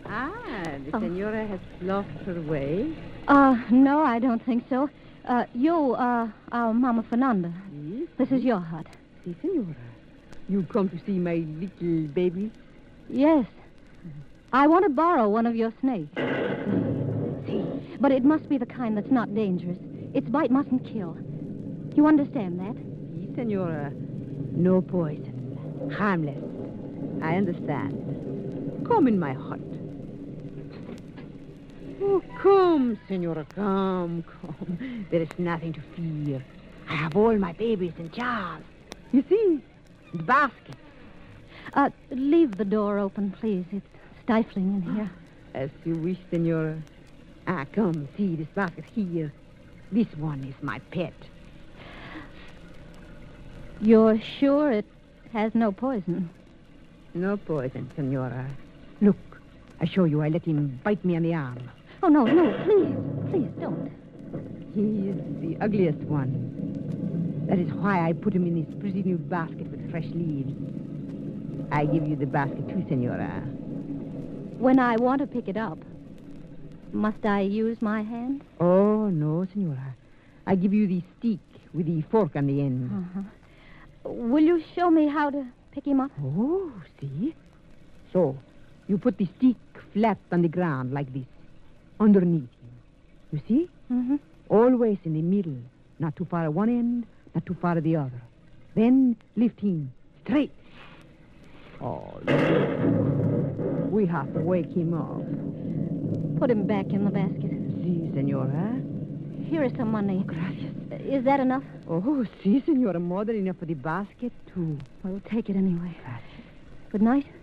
The senora has lost her way. No, I don't think so. Our Mama Fernanda. Yes? This is your hut. Si, senora. You come to see my little baby? Yes. I want to borrow one of your snakes. But it must be the kind that's not dangerous. Its bite mustn't kill. You understand that? Si, senora. No poison. Harmless. I understand. Come in my hut. Oh, come, senora, come. There is nothing to fear. I have all my babies in jars. You see, the basket. Leave the door open, please. It's stifling in here. As you wish, senora. Come, see this basket here. This one is my pet. You're sure it has no poison? No poison, senora. Look, I show you. I let him bite me on the arm. Oh, no, please don't. He is the ugliest one. That is why I put him in this pretty new basket with fresh leaves. I give you the basket too, senora. When I want to pick it up, must I use my hand? Oh, no, senora. I give you the stick with the fork on the end. Uh-huh. Will you show me how to pick him up? Oh, see? So, you put the stick flat on the ground like this, underneath him. You see? Mm-hmm. Always in the middle, not too far at one end, not too far at the other. Then lift him straight. Oh, look. We have to wake him up. Put him back in the basket. Si, senora. Here is some money. Gracias. Is that enough? Oh, si, senora. More than enough for the basket, too. Well, take it anyway. Gracias. Good night.